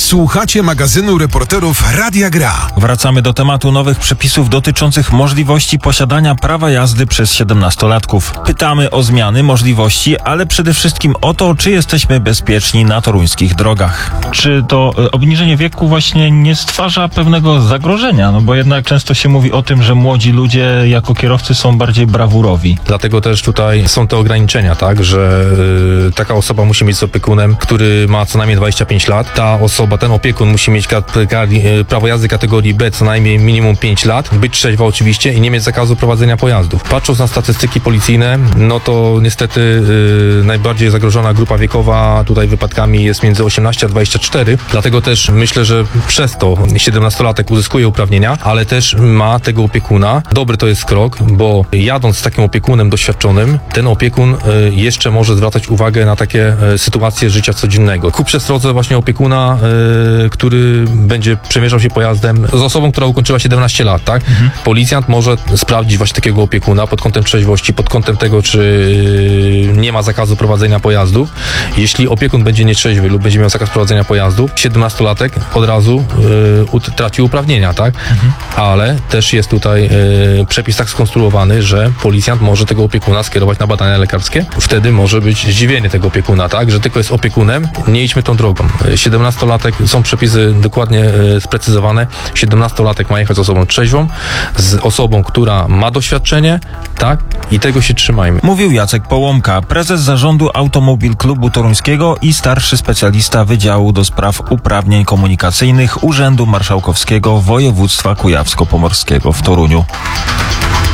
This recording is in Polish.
Słuchacie magazynu reporterów Radia Gra. Wracamy do tematu nowych przepisów dotyczących możliwości posiadania prawa jazdy przez 17-latków. Pytamy o zmiany, możliwości, ale przede wszystkim o to, czy jesteśmy bezpieczni na toruńskich drogach. Czy to obniżenie wieku właśnie nie stwarza pewnego zagrożenia? No bo jednak często się mówi o tym, że młodzi ludzie jako kierowcy są bardziej brawurowi. Dlatego też tutaj są te ograniczenia, tak, że taka osoba musi mieć z opiekunem, który ma co najmniej 25 lat. Ta osoba, ten opiekun musi mieć prawo jazdy kategorii B co najmniej minimum 5 lat, być trzeźwa oczywiście i nie mieć zakazu prowadzenia pojazdów. Patrząc na statystyki policyjne, no to niestety najbardziej zagrożona grupa wiekowa tutaj wypadkami jest między 18 a 24. Dlatego też myślę, że przez to 17-latek uzyskuje uprawnienia, ale też ma tego opiekuna. Dobry to jest krok, bo jadąc z takim opiekunem doświadczonym, ten opiekun jeszcze może zwracać uwagę na takie sytuacje życia codziennego. Ku przestrodze właśnie opiekuna, który będzie przemieszczał się pojazdem z osobą, która ukończyła 17 lat, tak? Policjant może sprawdzić właśnie takiego opiekuna pod kątem trzeźwości, pod kątem tego, czy nie ma zakazu prowadzenia pojazdów. Jeśli opiekun będzie nietrzeźwy lub będzie miał zakaz prowadzenia pojazdów, 17-latek od razu traci uprawnienia, tak? Ale też jest tutaj przepis tak skonstruowany, że policjant może tego opiekuna skierować na badania lekarskie. Wtedy może być zdziwienie tego opiekuna, tak? Że tylko jest opiekunem, nie idźmy tą drogą. 17-latek, są przepisy dokładnie sprecyzowane. 17-latek ma jechać z osobą trzeźwą, z osobą, która ma doświadczenie, tak? I tego się trzymajmy. Mówił Jacek Połomka, prezes zarządu Automobil Klubu Toruńskiego i starszy specjalista Wydziału do Spraw Uprawnień Komunikacyjnych Urzędu Marszałkowskiego Województwa Kujawsko-Pomorskiego w Toruniu.